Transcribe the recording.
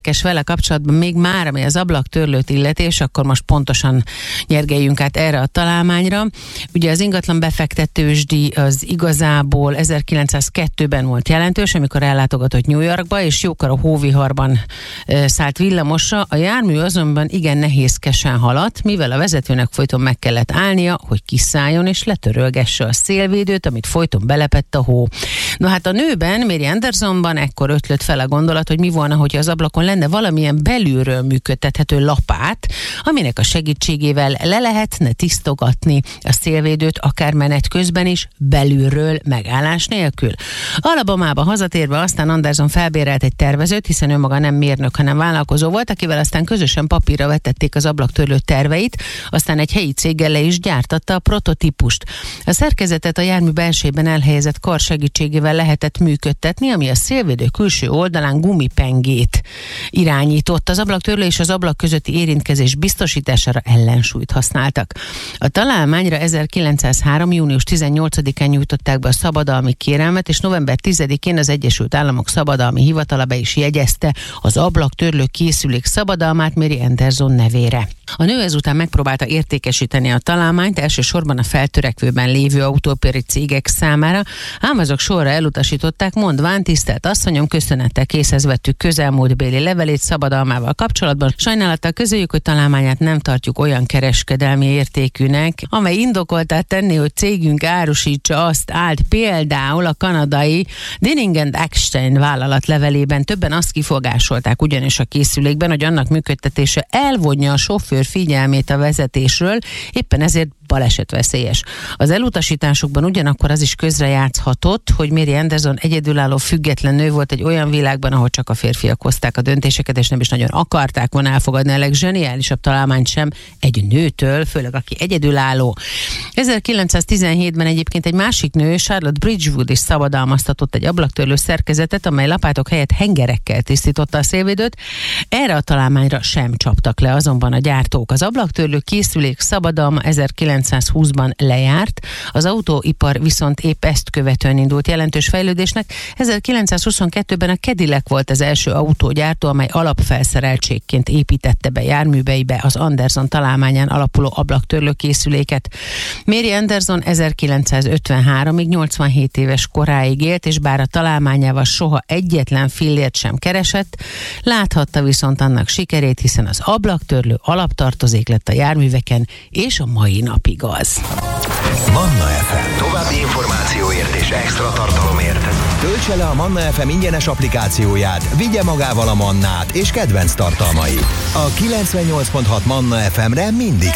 érdekes vele kapcsolatban még már, ami az ablaktörlőt illeti, és akkor most pontosan nyergeljünk át erre a találmányra. Ugye az ingatlan befektetősdíj az igazából 1902-ben volt jelentős, amikor ellátogatott New Yorkba, és jókora hóviharban szállt villamosra. A jármű azonban igen nehézkesen haladt, mivel a vezetőnek folyton meg kellett állnia, hogy kiszálljon és letörölgesse a szélvédőt, amit folyton belepett a hó. No hát a nőben, Mary Andersonban ekkor ötlött fel a gondolat, hogy mi volna, hogyha az ablakon lenne valamilyen belülről működtethető lapát, aminek a segítségével le lehetne tisztogatni a szélvédőt akár menet közben is, belülről megállás nélkül. Alabamába hazatérve aztán Anderson felbérelt egy tervezőt, hiszen ő maga nem mérnök, hanem vállalkozó volt, akivel aztán közösen papírra vetették az ablaktörlő terveit, aztán egy helyi céggel le is gyártatta a prototípust. A szerkezetet a jármű belsejében elhelyezett kar segítségével lehetett működtetni, ami a szélvédő külső oldalán gumipengét irányított. Az ablaktörlő és az ablak közötti érintkezés biztosítására ellensúlyt használtak. A találmányra 1903. június 18-án nyújtották be a szabadalmi kérelmet, és november 10-én az Egyesült Államok Szabadalmi Hivatala be is jegyezte az ablaktörlő készülék szabadalmát Mary Anderson nevére. A nő ezután megpróbálta értékesíteni a találmányt, elsősorban a feltörekvőben lévő autóipari cégek számára, ám azok sorra elutasították, mondván: tisztelt asszonyom, köszönettel készhez vettük közelmúltbéli levelét szabadalmával kapcsolatban. Sajnálattal közöljük, hogy találmányát nem tartjuk olyan kereskedelmi értékűnek, amely indokoltá tenni, hogy cégünk árusítsa azt, állt például a kanadai Dinning & Ackstein vállalat levelében. Többen azt kifogásolták ugyanis a készülékben, hogy annak működtetése elvonja a sofőr figyelmét a vezetésről, éppen ezért balesetveszélyes. Az elutasításokban ugyanakkor az is közrejátszhatott, hogy Mary Anderson egyedülálló független nő volt egy olyan világban, ahol csak a férfiak hozták a döntéseket, és nem is nagyon akarták volna elfogadni a legzseniálisabb találmányt sem egy nőtől, főleg aki egyedülálló. 1917-ben egyébként egy másik nő, Charlotte Bridgewood is szabadalmaztatott egy ablaktörlő szerkezetet, amely lapátok helyett hengerekkel tisztította a szélvédőt. Erre a találmányra sem csaptak le azonban a gyártók. Az ablaktörlő készülék szabadalma 1920-ban lejárt, az autóipar viszont épp ezt követően indult jelentős fejlődésnek. 1922-ben a Cadillac volt az első autógyártó, amely alapfelszereltségként építette be járműveibe az Anderson találmányán alapuló ablaktörlő készüléket. Mary Anderson 1953-ig 87 éves koráig élt, és bár a találmányával soha egyetlen fillért sem keresett, láthatta viszont annak sikerét, hiszen az ablaktörlő alaptartozék lett a járműveken, és a mai napig az. Manna FM. További információért és extra tartalomért töltse le a Manna FM ingyenes applikációját, vigye magával a Mannát és kedvenc tartalmait. A 98.6 Manna FM-re mindig